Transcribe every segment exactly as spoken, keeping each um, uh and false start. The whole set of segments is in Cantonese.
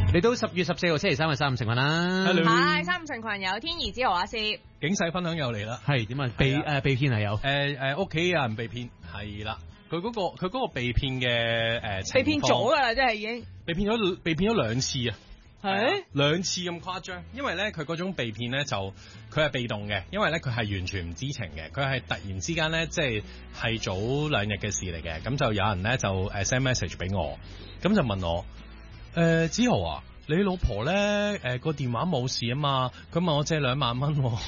嚟到十月十四號星期三嘅三五成群啦。 係三五成群有天兒之豪阿攝， 警世分享又嚟啦。 係點啊？被誒被騙係有誒誒屋企有人被騙係啦。佢嗰、嗰個佢嗰個被騙嘅誒情況， 被騙咗㗎啦，即係已經被騙咗被騙咗兩次啊。 係兩次咁誇張，因為咧佢嗰種被騙咧就佢係被動嘅，因為咧佢係完全唔知情嘅，佢係突然之間咧即係係早兩日嘅事嚟嘅，咁就有人咧就誒 send message 俾我，咁就問我誒子豪啊，你老婆咧誒個電話冇事啊嘛，佢問我借兩萬蚊，佢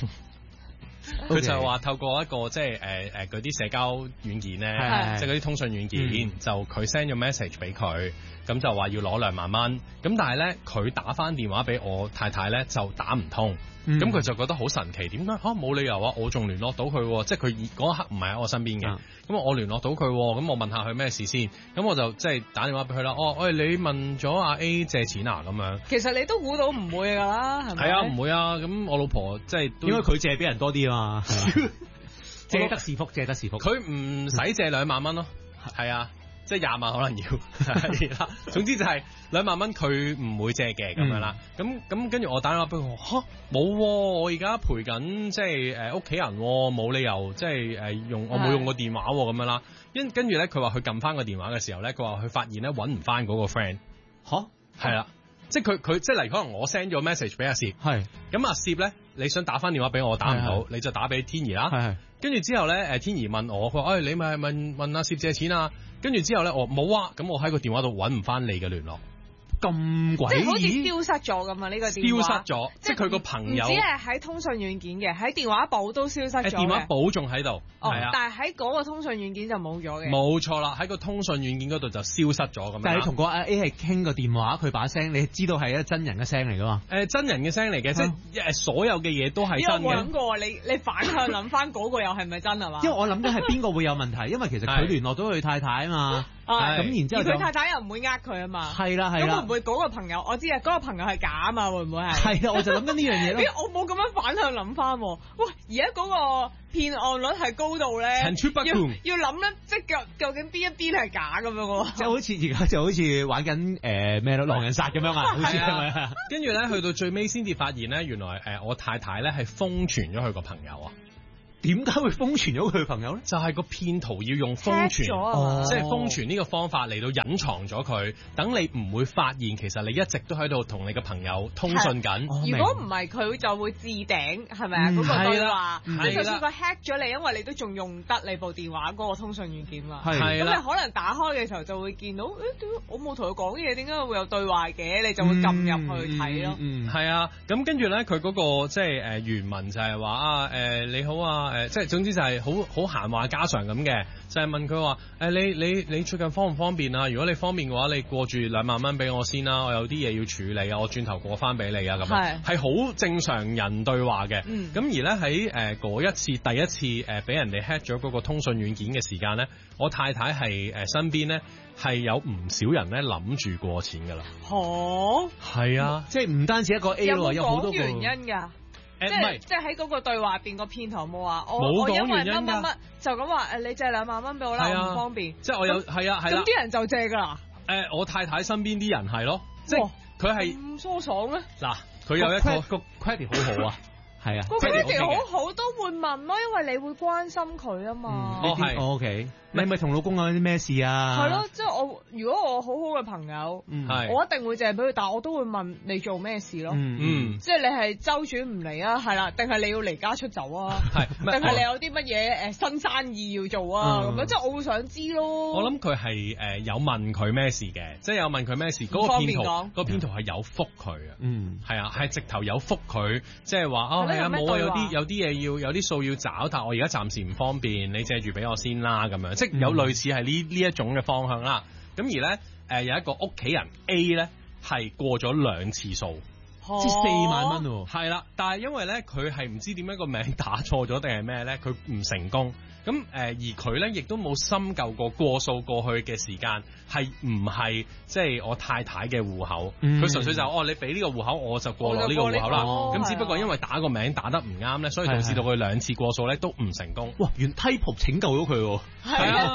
Okay. 就話透過一個即係誒誒嗰啲社交軟件咧，即係嗰啲通訊軟件，嗯、就佢 send 咗 message 俾佢。咁就話要攞兩萬蚊，咁但係咧佢打翻電話俾我太太咧就打唔通，咁佢、嗯、就覺得好神奇，點解嚇冇理由啊？我仲聯絡到佢，即係佢嗰一刻唔係喺我身邊嘅，咁、嗯、我聯絡到佢，咁我問下佢咩事先，咁我就即係打電話俾佢啦。哦，喂，你問咗阿 A 借錢啊？咁樣， 其實你都估到唔會㗎啦，係咪？ 係啊，唔會啊。咁我老婆即係應該佢借俾人多啲啊嘛，借得是福，借得是福。 佢唔使借兩萬蚊咯，係啊。即係廿萬可能要係啦，總之就係兩萬蚊佢唔會借嘅咁樣啦。咁咁跟住我打電話俾佢，嚇冇，我而家陪緊即係誒屋企人，冇理由即係誒用我冇用過電話咁樣啦。因跟住咧，佢話佢撳翻個電話嘅時候咧，佢話佢發現咧揾唔翻嗰個 friend 嚇係啦，即係佢佢即係例如可能我 send 咗 message 俾阿攝，係咁阿攝咧，你想打翻電話俾我打唔到，你就打俾天兒啦。係跟住之後咧，誒天兒問我，佢話誒你咪問問阿攝借錢啊？跟住之後咧，我冇啊，咁我喺個電話度揾唔翻你嘅聯絡，咁鬼即係好似消失咗咁啊！呢個電話消失咗，即係佢個朋友， 唔止係喺通訊軟件嘅，喺電話簿都消失咗嘅。 電話簿仲喺度，係啊， 但係喺嗰個通訊軟件就冇咗嘅。 冇錯啦，喺個通訊軟件嗰度就消失咗咁樣。 但係你同個阿 A 係傾個電話，佢把聲你知道係一真人嘅聲嚟噶嘛？ 誒，真人嘅聲嚟嘅，即係誒所有嘅嘢都係真嘅。 有冇諗過你你反向諗翻嗰個又係咪真係嘛？ 因為我諗緊係邊個會有問題，因為其實佢聯絡到佢太太啊嘛。咁然之後佢太太又唔會呃佢啊嘛。係啦係啦。 咁會唔會嗰個朋友？我知啊，嗰個朋友係假啊嘛，會唔會係？ 係啊，我就諗緊呢樣嘢咯。 咦，我冇咁樣反向諗翻。喂，而家嗰個騙案率係高到咧，要要諗咧，即係究究竟邊一邊係假咁樣喎？ 即係好似而家就好似玩緊誒咩咯，狼人殺咁樣啊？好似係咪啊？ 跟住咧，去到最尾先至發現咧，原來誒、呃、我太太咧係封存咗佢個朋友啊。 點解會封存咗佢朋友咧？ 就係個騙徒要用封存，即係封存呢個方法嚟到隱藏咗佢，等你唔會發現其實你一直都喺度同你嘅朋友通訊緊。 如果唔係佢就會置頂，係咪啊？嗰個對話，你就算佢 hack 咗你，因為你都仲用得你部電話嗰個通訊軟件嘛。係咁你可能打開嘅時候就會見到，誒我冇同佢講嘢，點解會有對話嘅？你就會撳入去睇咯。 嗯，係啊。咁跟住咧，佢嗰個即係誒原文就係話啊誒你好啊。誒，即係總之就係好好閒話家常咁嘅，就係、是、問佢話誒，你你你最近方唔方便啊？如果你方便嘅話，你過住兩萬蚊俾我先啦，我有啲嘢要處理啊，我轉頭過翻俾你啊，咁樣係好正常人對話嘅。咁、嗯、而咧喺誒嗰一次第一次誒俾、呃、人哋 hack 咗嗰個通訊軟件嘅時間咧，我太太係誒、呃、身邊咧係有唔少人咧諗住過錢噶啦。 哦， 係啊， 即係唔單止一個 A 喎，有好多個原因㗎。即係即係喺嗰個對話入邊個騙徒冇話我我因為乜乜乜就咁話誒你借兩萬蚊俾我啦，我唔方便。 即係我有係啊係啦。 咁啲人就借㗎啦。 誒我太太身邊啲人係咯，即係佢係咁疏爽咩？ 嗱，佢有一個個 credit 好好啊。係啊， 個 credit 好好都會問咯，因為你會關心佢啊嘛。 哦係，O K。你係咪同老公有啲咩事啊？ 係咯，即係我如果我好好嘅朋友，我一定會借俾佢，但係我都會問你做咩事咯。嗯，即係你係周轉唔嚟啊，係啦，定係你要離家出走啊？係，定係你有啲乜嘢誒新生意要做啊？咁樣即係我會想知咯。 我諗佢係誒有問佢咩事嘅，即係有問佢咩事。嗰個騙徒，個騙徒係有覆佢啊。嗯，係啊，係直頭有覆佢，即係話哦係啊，冇啊，有啲有啲嘢要有啲數要找，但係我而家暫時唔方便，你借住俾我先啦咁樣。即係有類似係呢呢一種嘅方向啦，咁而咧誒、呃、有一個屋企人 A 咧係過咗兩次數， 即係四萬蚊喎， 係啦，但係因為咧佢係唔知點解個名打錯咗定係咩咧，佢唔成功，咁誒、呃、而佢咧亦都冇深究過過數過去嘅時間係唔係即係我太太嘅戶口，佢、嗯、純粹就哦你俾呢個戶口我就過落呢個戶口啦，咁、哦、只不過因為打個名打得唔啱咧，所以導致到佢兩次過數咧都唔成功。 哇！原 type 拯救咗佢喎， 係啊。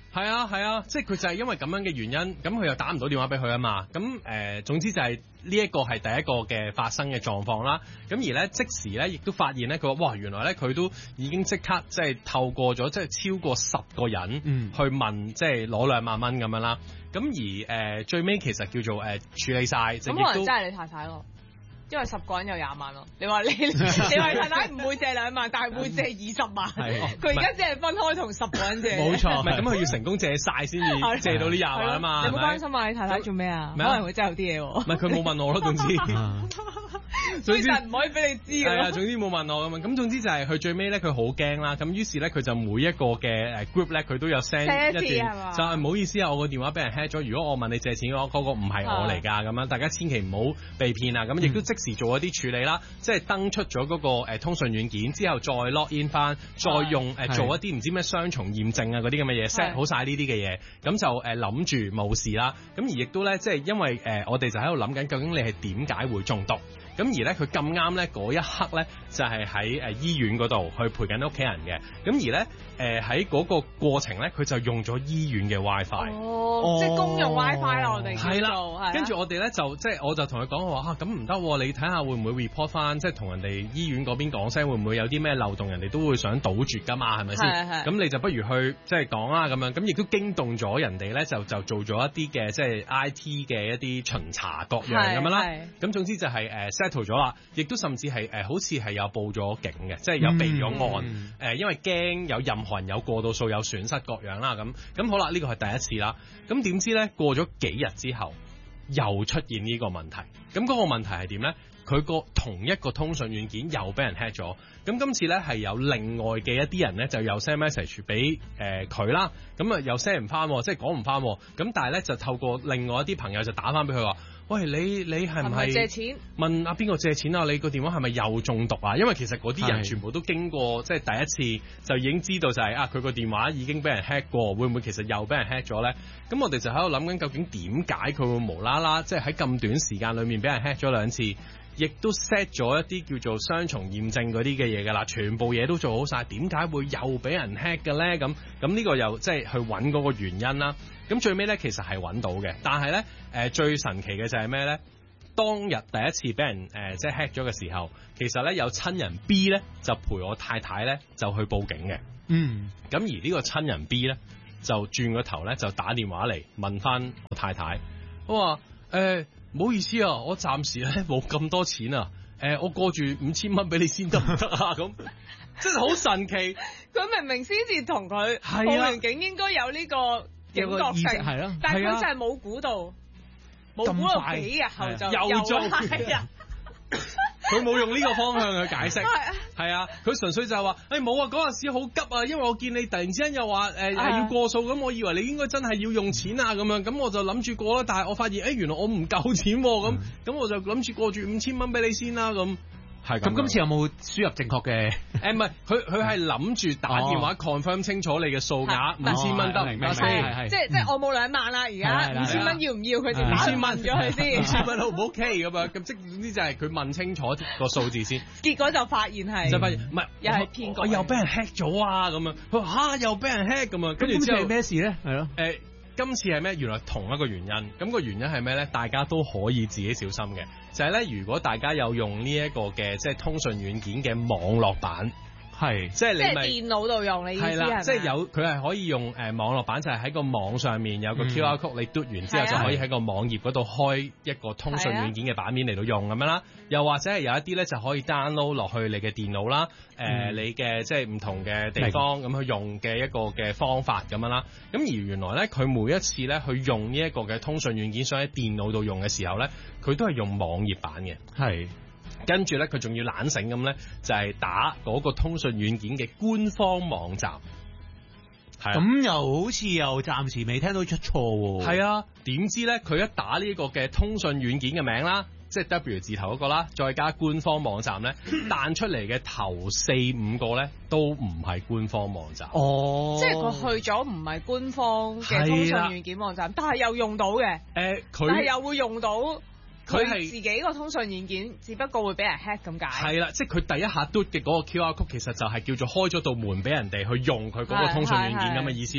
係啊係啊，即係佢就係因為咁樣嘅原因，咁佢又打唔到電話俾佢啊嘛。咁誒、呃，總之就係呢一個係第一個嘅發生嘅狀況啦。咁而咧即時咧亦都發現咧，佢話哇原來咧佢都已經即刻即係透過咗即係超過十個人去問，嗯、即係攞兩萬蚊咁樣啦。咁而誒、呃、最尾其實叫做誒、呃、處理晒，咁可能真係你太太咯。因為十個人有廿萬咯，你話你你話太太唔會借兩萬，但係會借二十萬。佢而家只係分開同十個人借。冇錯， 唔係咁佢要成功借晒先至借到呢廿萬啊嘛。 你冇關心啊？你太太做咩啊？可能會真係有啲嘢喎。 唔係佢冇問我咯，總之。 所以就唔可以俾你知㗎。 係啊，總之冇問我咁啊。咁總之就係佢最尾咧，佢好驚啦。咁於是咧，佢就每一個嘅誒 group 咧，佢都有 send 一段，就係唔好意思啊，我個電話俾人 hack 咗。如果我問你借錢嘅話，嗰個唔係我嚟㗎。咁樣大家千祈唔好被騙啊。咁亦都即時做一啲處理啦，即係登出咗嗰個誒通訊軟件之後，再 log in 翻，再用誒做一啲唔知咩雙重驗證啊嗰啲咁嘅嘢 set 好晒呢啲嘅嘢，咁就誒諗住冇事啦。咁而亦都咧，即係因為誒我哋就喺度諗緊，究竟你係點解會中毒？咁而咧佢咁啱咧嗰一刻咧就係喺誒醫院嗰度去陪緊屋企人嘅，咁而咧誒喺嗰個過程咧佢就用咗醫院嘅 WiFi， 哦，哦即係公用 WiFi 啦，我哋係啦，跟住我哋咧就即係我就同佢講話嚇，咁唔得，你睇下會唔會 report 翻，即係同人哋醫院嗰邊講聲，會唔會有啲咩漏洞，人哋都會想堵絕㗎嘛，係咪先？咁你就不如去即係講啦咁樣，咁亦都驚動咗人哋咧，就就做咗一啲嘅即係 I T 嘅一啲巡查各樣咁樣啦。咁總之就係誒 set咗啦，亦都甚至係誒、呃、好似係有報咗警嘅，即係有備咗案誒、嗯呃，因為驚有任何人有過度數有損失各樣啦。咁咁好啦，呢個係第一次啦。咁點知咧過咗幾日之後又出現呢個問題。咁嗰個問題係點咧？佢個同一個通訊軟件又俾人 hack 咗。咁今次咧係有另外嘅一啲人咧就有 send message 俾誒佢啦。咁啊又 send 唔翻，即係講唔翻。咁但係咧就透過另外一啲朋友就打翻俾佢話。喂，你你係唔係借錢？問阿邊個借錢啊？你個電話係咪又中毒啊？因為其實嗰啲人全部都經過即係第一次就已經知道就係、是、啊佢個電話已經俾人 hack 過，會唔會其實又俾人 hack 咗咧？咁我哋就喺度諗緊究竟點解佢會無啦啦即係喺咁短時間裏面俾人 hack 咗兩次，亦都 set 咗一啲叫做雙重驗證嗰啲嘅嘢㗎啦，全部嘢都做好晒，點解會又俾人 hack 嘅咧？咁咁呢個又即係去揾嗰個原因啦。咁最尾咧其實係揾到嘅，但係咧誒最神奇嘅就係咩咧？當日第一次俾人誒、呃、即係 hack 咗嘅時候，其實咧有親人 B 咧就陪我太太咧就去報警嘅。嗯，咁而呢個親人 B 咧就轉個頭咧就打電話嚟問翻我太太，我話誒唔好意思啊，我暫時咧冇咁多錢啊，誒、呃、我過住五千蚊俾你先得唔得啊？咁真係好神奇， 佢明明先至同佢報完警，應該有呢個警覺性，係咯，但係佢就係冇估到，冇估到幾日後就又做，係啊， 佢冇用呢個方向去解釋，係啊，佢純粹就係話，誒冇啊，嗰陣時好急啊，因為我見你突然之間又話誒係要過數，咁我以為你應該真係要用錢啊咁樣，咁我就諗住過啦，但係我發現誒原來我唔夠錢，咁咁我就諗住過住五千蚊俾你先啦咁。係咁，今次有冇輸入正確嘅？ 誒唔係，佢佢係諗住打電話 confirm 清楚你嘅數額五千蚊得唔得先？ 即係即係我冇兩萬啦，而家五千蚊要唔要？佢哋五千蚊咗佢先， 五千蚊好唔 OK 咁樣？咁即總之就係佢問清楚個數字先。 結果就發現係， 就發現唔係又係騙局， 我又俾人 hack 咗啊咁樣。佢話嚇又俾人 hack 咁樣，跟住之後咩事咧？係咯誒。今次係咩？原來同一個原因，咁個原因係咩咧？大家都可以自己小心嘅，就係咧，如果大家有用呢一個嘅即係通訊軟件嘅網絡版。係，即係你咪電腦度用，你意思係咪？係啦， 即係有佢係可以用誒、呃、網絡版，就係喺個網上面有個 Q R code，、嗯、你嘟完之後就可以喺個網頁嗰度開一個通訊軟件嘅版面嚟到用咁樣啦。又或者係有一啲咧就可以 download 落去你嘅電腦啦，誒、呃嗯、你嘅即係唔同嘅地方咁去用嘅一個嘅方法咁樣啦。咁而原來咧佢每一次咧去用呢一個嘅通訊軟件想喺電腦度用嘅時候咧，佢都係用網頁版嘅。係。跟住咧，佢仲要懶醒咁咧，就係、是、打嗰個通訊軟件嘅官方網站。係咁又好似又暫時未聽到出錯喎。 係啊，點知咧佢一打呢個嘅通訊軟件嘅名啦，即係 W 字頭嗰個啦，再加官方網站咧，彈出嚟嘅頭四五個咧都唔係官方網站。哦， 即係佢去咗唔係官方嘅通訊軟件網站，但係又用到嘅。誒、呃，佢但係又會用到。佢係自己個通訊軟件，只不過會俾人 hack 咁解。係啦，即係佢第一下嘟嘅嗰個 Q R code，其實就係叫做開咗道門俾人哋去用佢嗰個通訊軟件咁嘅意思咯。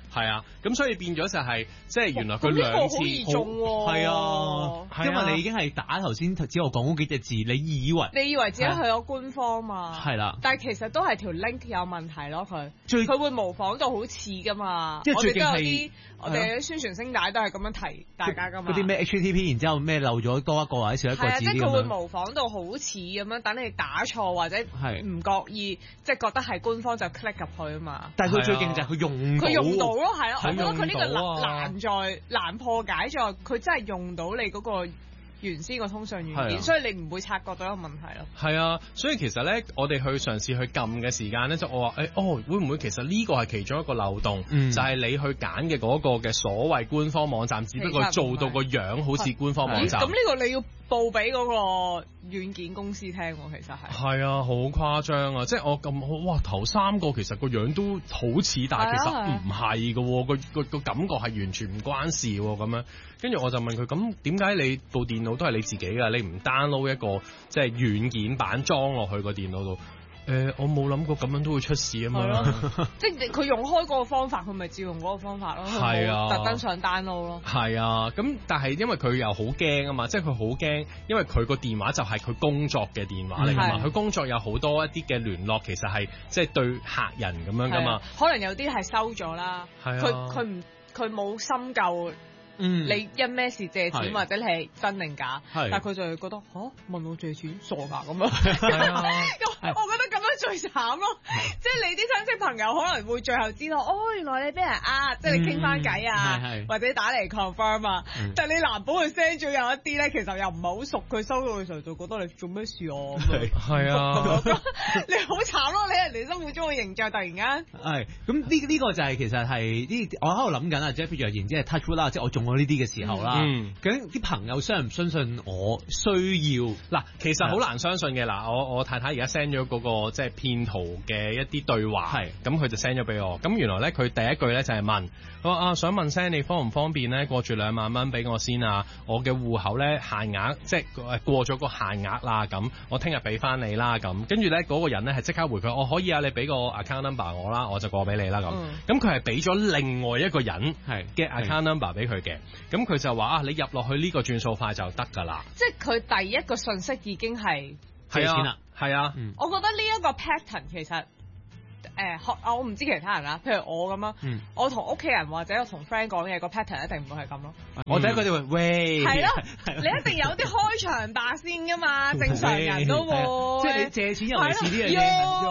係啊，咁所以變咗就係即係原來佢兩次係啊，因為你已經係打頭先只我講嗰幾隻字，你以為你以為自己去咗官方嘛？ 係啦， 但係其實都係條 link 有問題咯，佢佢會模仿到好似噶嘛。 即係最近係啲我哋啲宣傳聲帶都係咁樣提大家噶嘛。 嗰啲咩 H T T P， 然之後咩漏咗多一個或者少一個字。係啊， 即係佢會模仿到好似咁樣，等你打錯或者唔覺意，即係覺得係官方就 click 入去啊嘛。 但係佢最勁就係佢用佢用到咯，係咯，我覺得佢呢個難難在難破解在佢真係用到你嗰個原先個通訊軟件，所以你唔會察覺到一個問題咯。 係啊，所以其實咧，我哋去嘗試去撳嘅時間咧，就我話誒，哦，會唔會其實呢個係其中一個漏洞，嗯、就係你去揀嘅嗰個嘅所謂官方網站，只不過做到個樣好似官方網站。 咁呢個你要報俾嗰個軟件公司聽喎，其實係。係啊，好誇張啊！即係我咁，哇頭三個其實個樣都好似，但係其實唔係嘅，個個個感覺係完全唔關事咁樣。跟住我就問佢：咁點解你部電腦都係你自己㗎？你唔 download 一個即係軟件版裝落去個電腦度？誒、呃，我冇諗過咁樣都會出事啊嘛！ 即係佢用開嗰個方法，佢咪照用嗰個方法咯。係啊，特登上 download 咯。 係啊，咁但係因為佢又好驚啊嘛，即係佢好驚，因為佢個電話就係佢工作嘅電話嚟㗎嘛，佢工作有好多一啲嘅聯絡，其實係即係對客人咁樣㗎嘛。 可能有啲係收咗啦，佢佢唔佢冇深究。嗯，你因咩事借錢或者你係真定假？但係佢就會覺得吓問我借錢傻㗎咁樣。咁我覺得咁樣最慘咯，即係你啲親戚朋友可能會最後知道，哦原來你俾人呃，即係你傾翻偈啊，或者打嚟 confirm 啊。但係你難保佢 send 咗有一啲咧，其實又唔係好熟，佢收到嘅時候就覺得你做咩事啊咁樣。係啊，你好慘咯！你喺人哋心目中嘅形象突然間係咁呢呢個就係其實係呢，我喺度諗緊啊，即係譬如然之係 touch wood 啦，即係我中。我呢啲嘅時候啦，嗯，究竟啲朋友相唔相信我需要嗱？其實好難相信嘅嗱，我我太太而家 send 咗嗰個即係騙徒嘅一啲對話，係咁佢就 send 咗俾我，咁原來咧佢第一句咧就係問，我話啊想問聲你方唔方便咧過住兩萬蚊俾我先啊？我嘅戶口咧限額即係誒過咗個限額啦，咁我聽日俾翻你啦，咁跟住咧嗰個人咧係即刻回佢，我、哦、可以啊，你俾個 account number 我啦，我就過俾你啦咁，咁佢係俾咗另外一個人嘅 account number 俾佢嘅。咁佢就話啊，你入落去呢個轉數快就得㗎啦。 即係佢第一個信息已經係借錢啦， 係啊。 嗯、我覺得呢一個 pattern 其實誒、呃，我唔知其他人啦，譬如我咁樣，嗯、我同屋企人或者我同 friend 講嘢個 pattern 一定唔會係咁咯。 嗯、我第一個就會喂， 係咯，你一定有啲開場白先㗎嘛，正常人都會。 即係你借錢尤其是呢樣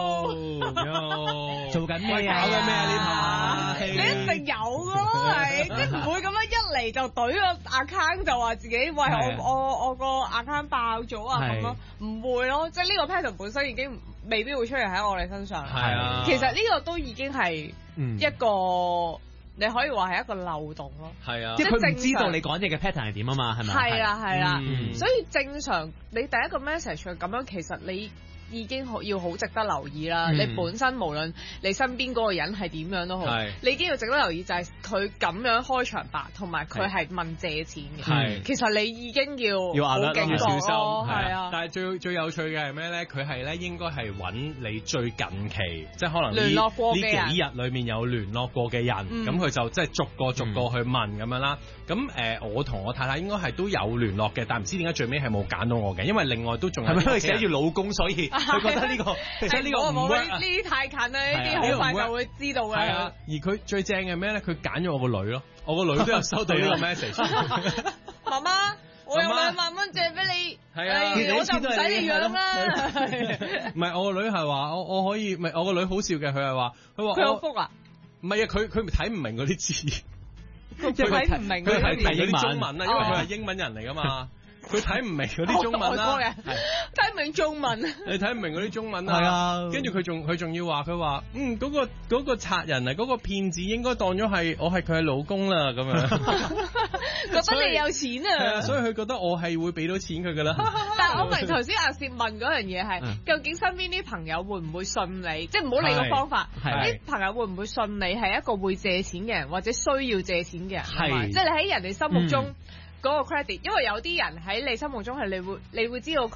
嘢，做緊咩啊？搞緊咩啊？呢排你一定有咯，係即係唔會咁樣一嚟就懟個 account 就話自己喂我我我個 account 爆咗啊咁咯，唔會咯，即係呢個 pattern 本身已經未必會出現喺我哋身上。係啊，其實呢個都已經係一個、嗯、你可以話係一個漏洞咯。係啊， 即係佢唔知道你講嘢嘅 pattern 係點啊嘛，係咪？ 係啦係啦，所以正常你第一個 message 咁樣，其實你已經好要好值得留意啦！嗯、你本身無論你身邊嗰個人係點樣都好，是你已經要值得留意就係佢咁樣開場白，同埋佢係問借錢嘅。係，其實你已經要要好警覺小心。 係啊， 但係最最有趣嘅係咩咧？佢係咧應該係揾你最近期，即係可能呢聯絡過呢幾日裏面有聯絡過嘅人，咁佢、嗯、就即係逐個逐個去問咁樣啦。咁誒、呃，我同我太太應該係都有聯絡嘅，但唔知點解最尾係冇揀到我嘅，因為另外都仲有。係咪因為寫住老公，所以佢覺得呢、呢個其實呢個唔 work 啊？呢啲太近啦，呢啲好快就會知道嘅。係啊， 而佢最正嘅咩咧？佢揀咗我個女咯，我個女都有收到呢個 message。 媽媽，我有兩萬蚊借俾你，係啊，我就唔使你養啦。 唔係我個女係話，我我可以，唔係我個女好笑嘅，佢係話，佢話佢有福啊？ 唔係啊，佢佢睇唔明嗰啲字。 佢睇唔明佢係睇嗰啲中文啊，因為佢係英文人嚟噶嘛，佢睇唔明嗰啲中文啦， 睇唔明中文， 你睇唔明嗰啲中文啊？係啊，跟住佢仲佢仲要話佢話，嗯，嗰個嗰個賊人啊，嗰個騙子應該當咗係我係佢嘅老公啦，咁樣， 覺得你有錢啊， 係啊，所以佢覺得我係會俾到錢佢噶啦。 但係我明頭先阿薛問嗰樣嘢係，究竟身邊啲朋友會唔會信你？即係唔好理個方法，啲朋友會唔會信你係一個會借錢嘅人，或者需要借錢嘅人？係，即係你喺人哋心目中嗰個 credit，因為有啲人喺你心目中係你會你會知道佢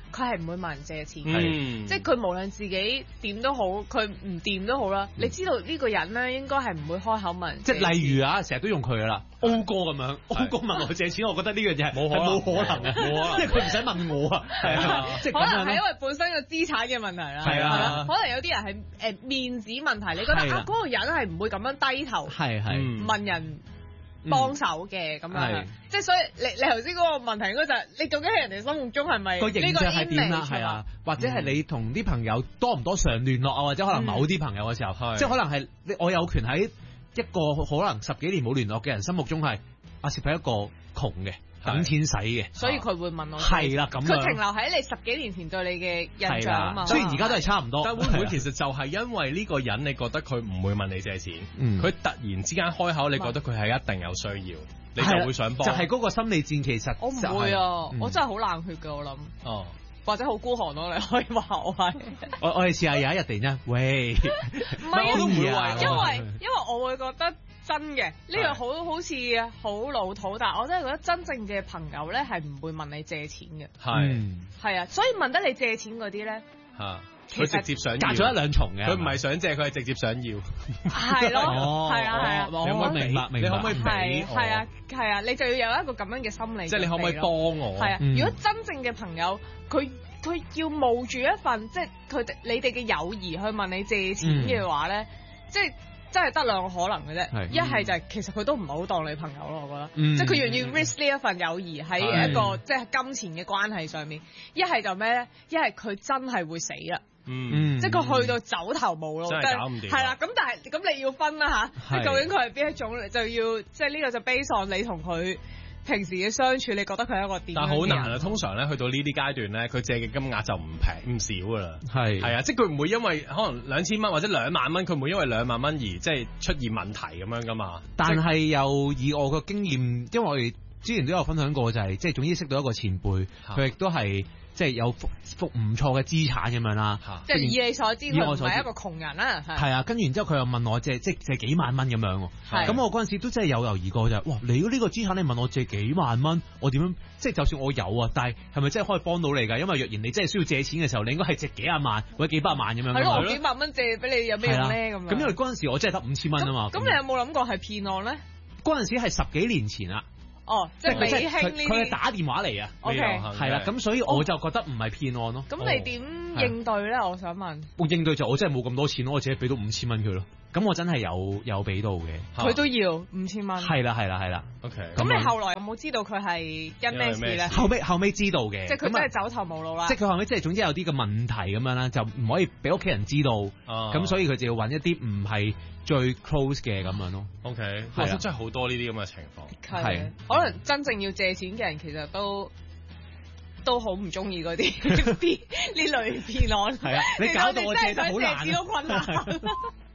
佢係唔會問人借錢嘅，即係佢無論自己點都好，佢唔掂都好啦。你知道呢個人咧應該係唔會開口問人借錢。即係例如啊，成日都用佢噶啦，O 哥咁樣 ，O 哥問我借錢，我覺得呢樣嘢係冇冇可能嘅，冇啊，即係佢唔使問我啊，係啊，即係可能係因為本身個資產嘅問題啦，係啊，可能有啲人係誒面子問題，你覺得啊嗰個人係唔會咁樣低頭係係問人幫手嘅咁樣，即係所以你你頭先嗰個問題應該就係你究竟喺人哋心目中係咪個形象係點啦？係啊，或者係你同啲朋友多唔多常聯絡啊？或者可能某啲朋友嘅時候，即係可能係我有權喺一個可能十幾年冇聯絡嘅人心目中係阿攝係一個窮嘅。等錢使嘅， 所以佢會問我。 係啦，咁佢停留喺你十幾年前對你嘅印象啊嘛。 雖然而家都係差唔多， 但會唔會其實就係因為呢個人，你覺得佢唔會問你借錢，佢突然之間開口，你覺得佢係一定有需要，你就會想幫。 就係嗰個心理戰，其實我唔會啊，我真係好冷血㗎，我諗。哦。或者好孤寒咯，你可以話我係。 我我哋試下有一日突然間，喂， 唔係都唔會啊，因為因為我會覺得。真嘅，呢個好好似好老土，但係我真係覺得真正嘅朋友咧係唔會問你借錢嘅。係係啊，所以問得你借錢嗰啲咧，嚇佢直接想要， 隔咗一兩重嘅， 佢唔係想借，佢係直接想要。 係咯，係啊係啊， 你可唔可以明白？你可唔可以俾我？ 係啊係啊，你就要有一個咁樣嘅心理。 即係你可唔可以幫我？ 係啊，如果真正嘅朋友，佢佢要冒住一份即係佢哋你哋嘅友誼去問你借錢嘅話咧，即係。真係得兩個可能嘅啫，一係就係其實佢都唔係好當你朋友咯，我覺得，嗯、即係佢願意 risk 呢一份友誼喺一個即係金錢嘅關係上面。一係就咩咧？一係佢真係會死啦，嗯、即係佢去到走投無路， 真係搞唔掂。 係啦，咁但係咁你要分啦吓，即係究竟佢係邊一種，就要即係呢個就 base on你同佢平時嘅相處，你覺得佢係一個點？ 但係好難啊！通常咧去到呢啲階段咧，佢借嘅金額就唔平唔少噶啦。係係啊，即係佢唔會因為可能兩千蚊或者兩萬蚊，佢唔會因為兩萬蚊而即係出現問題咁樣噶嘛。 但係又以我嘅經驗，因為我哋之前都有分享過，就係即係總之識到一個前輩，佢亦都係。即係有幅幅唔錯嘅資產咁樣啦， 即係以你所知，佢唔係一個窮人啦。 係啊，跟住然之後佢又問我借，即係借幾萬蚊咁樣。咁我嗰陣時都真係有猶豫過就係，哇！你呢個資產你問我借幾萬蚊，我點樣？即係就算我有啊，但係係咪真係可以幫到你㗎？因為若然你真係需要借錢嘅時候，你應該係借幾廿萬或者幾百萬咁樣。 係咯，我幾百蚊借俾你有咩用咧？咁樣。 咁因為嗰陣時我真係得五千蚊啊嘛。 咁你有冇諗過係騙案咧？ 嗰陣時係十幾年前啦。 哦，即係未興呢啲， 佢係打電話嚟啊，係啦，咁所以我就覺得唔係騙案咯。 咁你點應對咧？我想問。 我應對就我真係冇咁多錢咯，我只係俾到五千蚊佢咯。咁我真係有有俾到嘅。 佢都要五千蚊。 係啦係啦係啦。 OK。 咁你後來有冇知道佢係因咩事咧？ 後尾後尾知道嘅。 即係佢真係走投無路啦。 即係佢後尾即係總之有啲嘅問題咁樣啦，就唔可以俾屋企人知道。咁所以佢就要揾一啲唔係最 close 嘅咁樣咯。 OK。其實真係好多呢啲咁嘅情況。 係。可能真正要借錢嘅人其實都都好唔中意嗰啲呢類騙案。 係啊，你搞到我借得好難。 真係借錢都困難。